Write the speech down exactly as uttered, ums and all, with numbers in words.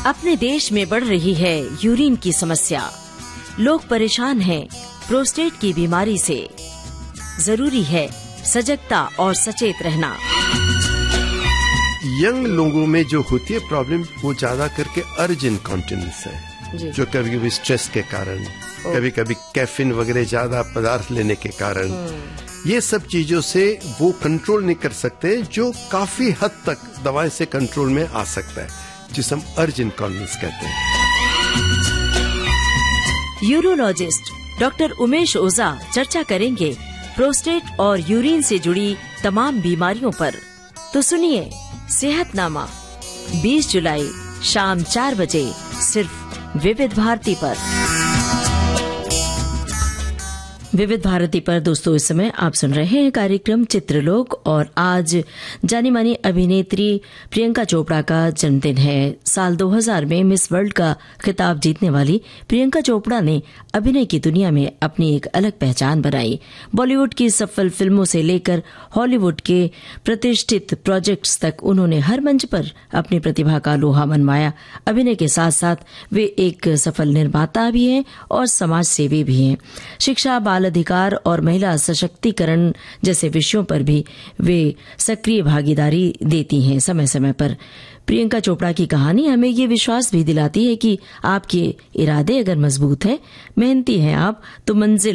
अपने देश में बढ़ रही है यूरिन की समस्या। लोग परेशान हैं प्रोस्टेट की बीमारी से। जरूरी है सजगता और सचेत रहना। यंग लोगों में जो होती है प्रॉब्लम, वो ज्यादा करके अर्ज इनकॉन्टिनेंस है, जो कभी कभी स्ट्रेस के कारण, कभी कभी कैफीन वगैरह ज्यादा पदार्थ लेने के कारण, ये सब चीजों से वो कंट्रोल नहीं कर सकते, जो काफी हद तक दवाई से कंट्रोल में आ सकता है, जिसे हम अर्ज इनकॉन्टिनेंस कहते हैं। यूरोलॉजिस्ट डॉक्टर उमेश ओझा चर्चा करेंगे प्रोस्टेट और यूरिन से जुड़ी तमाम बीमारियों पर। तो सुनिए सेहतनामा बीस जुलाई शाम चार बजे सिर्फ विविध भारती पर। विविध भारती पर दोस्तों इस समय आप सुन रहे हैं कार्यक्रम चित्रलोक, और आज जानी मानी अभिनेत्री प्रियंका चोपड़ा का जन्मदिन है। साल दो हज़ार में मिस वर्ल्ड का खिताब जीतने वाली प्रियंका चोपड़ा ने अभिनय की दुनिया में अपनी एक अलग पहचान बनाई। बॉलीवुड की सफल फिल्मों से लेकर हॉलीवुड के प्रतिष्ठित प्रोजेक्ट्स तक उन्होंने हर मंच पर अपनी प्रतिभा का लोहा मनवाया। अभिनय के साथ साथ वे एक सफल निर्माता भी हैं और समाज सेवी भी हैं। शिक्षा, बाल अधिकार और महिला सशक्तिकरण जैसे विषयों पर भी वे सक्रिय भागीदारी देती हैं समय समय पर। प्रियंका चोपड़ा की कहानी हमें ये विश्वास भी दिलाती है कि आपके इरादे अगर मजबूत हैं, मेहनती हैं आप, तो मंजिल